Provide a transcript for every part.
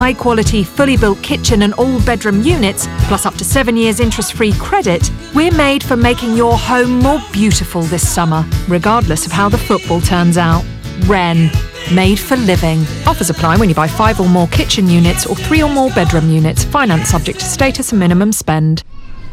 high-quality, fully-built kitchen and all-bedroom units, plus up to 7 years interest-free credit, we're made for making your home more beautiful this summer, regardless of how the football turns out. Wren. Made for living. Offers apply when you buy 5 or more kitchen units or 3 or more bedroom units. Finance subject to status and minimum spend.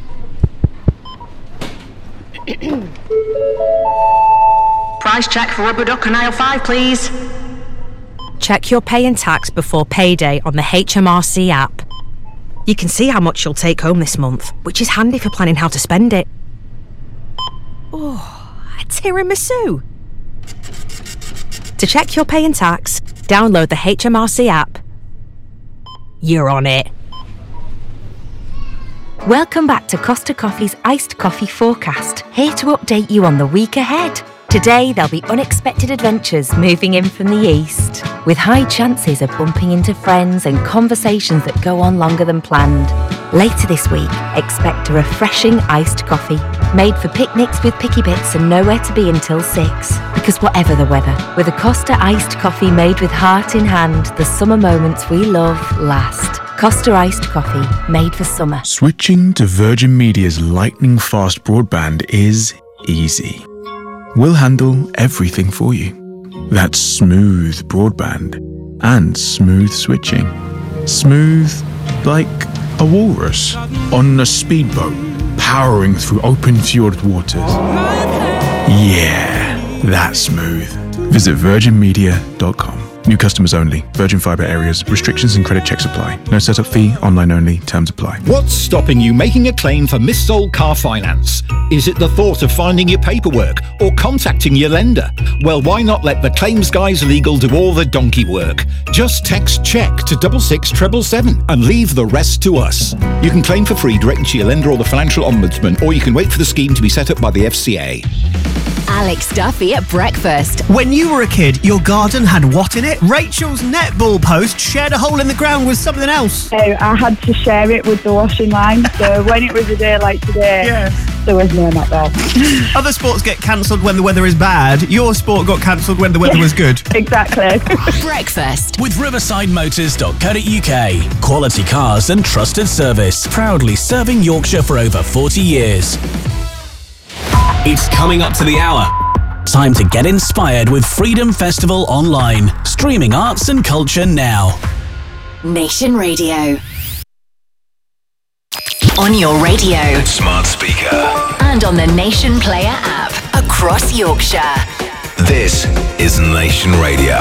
Price check for rubber duck on aisle 5, please. Check your pay and tax before payday on the HMRC app. You can see how much you'll take home this month, which is handy for planning how to spend it. Oh, a tiramisu! To check your pay and tax, download the HMRC app. You're on it. Welcome back to Costa Coffee's Iced Coffee Forecast, here to update you on the week ahead. Today, there'll be unexpected adventures moving in from the east, with high chances of bumping into friends and conversations that go on longer than planned. Later this week, expect a refreshing iced coffee, made for picnics with picky bits and nowhere to be until 6. Because whatever the weather, with a Costa iced coffee made with heart in hand, the summer moments we love last. Costa iced coffee, made for summer. Switching to Virgin Media's lightning-fast broadband is easy. We'll handle everything for you. That's smooth broadband and smooth switching. Smooth like a walrus on a speedboat powering through open fjord waters. Yeah, that's smooth. Visit virginmedia.com. New customers only. Virgin Fibre areas. Restrictions and credit checks apply. No setup fee. Online only. Terms apply. What's stopping you making a claim for missold car finance? Is it the thought of finding your paperwork or contacting your lender? Well, why not let the Claims Guys Legal do all the donkey work? Just text CHECK to 66777 and leave the rest to us. You can claim for free directly to your lender or the Financial Ombudsman, or you can wait for the scheme to be set up by the FCA. Alex Duffy at breakfast. When you were a kid, your garden had what in it? Rachel's netball post shared a hole in the ground with something else. So I had to share it with the washing line. So when it was a day like today, there was no netball. Other sports get cancelled when the weather is bad. Your sport got cancelled when the weather was good. Exactly. Breakfast with riversidemotors.co.uk. Quality cars and trusted service. Proudly serving Yorkshire for over 40 years. It's coming up to the hour. Time to get inspired with Freedom Festival Online. Streaming arts and culture now. Nation Radio. On your radio. Smart speaker. And on the Nation Player app. Across Yorkshire. This is Nation Radio.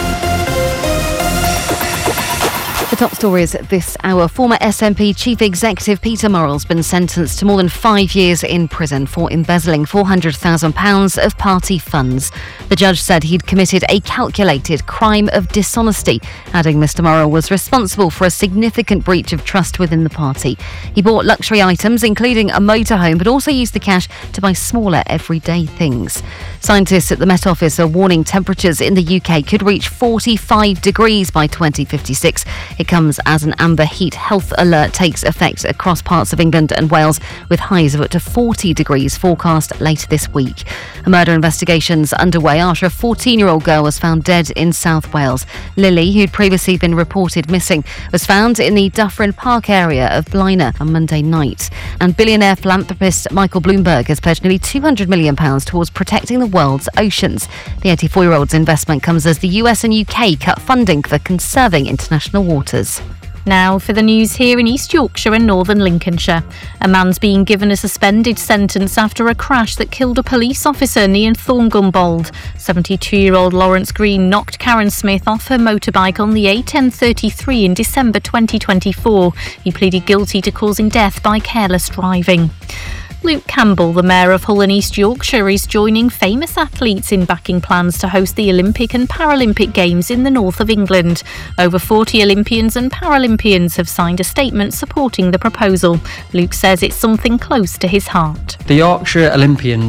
The top stories this hour. Former SNP Chief Executive Peter Murrell's been sentenced to more than 5 years in prison for embezzling £400,000 of party funds. The judge said he'd committed a calculated crime of dishonesty, adding Mr Murrell was responsible for a significant breach of trust within the party. He bought luxury items, including a motorhome, but also used the cash to buy smaller everyday things. Scientists at the Met Office are warning temperatures in the UK could reach 45 degrees by 2056. It comes as an amber heat health alert takes effect across parts of England and Wales, with highs of up to 40 degrees forecast later this week. A murder investigation's underway after a 14-year-old girl was found dead in South Wales. Lily, who'd previously been reported missing, was found in the Dufferin Park area of Blaenau on Monday night. And billionaire philanthropist Michael Bloomberg has pledged nearly £200 million towards protecting the world's oceans. The 84-year-old's investment comes as the US and UK cut funding for conserving international waters. Now for the news here in East Yorkshire and northern Lincolnshire. A man's being given a suspended sentence after a crash that killed a police officer near Thorngunbold. 72-year-old Lawrence Green knocked Karen Smith off her motorbike on the A1033 in December 2024. He pleaded guilty to causing death by careless driving. Luke Campbell, the Mayor of Hull in East Yorkshire, is joining famous athletes in backing plans to host the Olympic and Paralympic Games in the north of England. Over 40 Olympians and Paralympians have signed a statement supporting the proposal. Luke says it's something close to his heart. The Yorkshire Olympians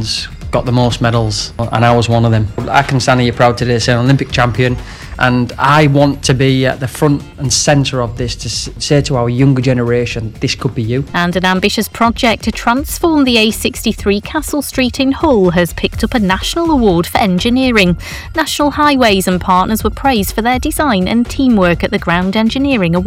got the most medals, and I was one of them. I can stand here proud today, say an Olympic champion, and I want to be at the front and centre of this to say to our younger generation, this could be you. And an ambitious project to transform the A63 Castle Street in Hull has picked up a national award for engineering. National Highways and partners were praised for their design and teamwork at the Ground Engineering Award.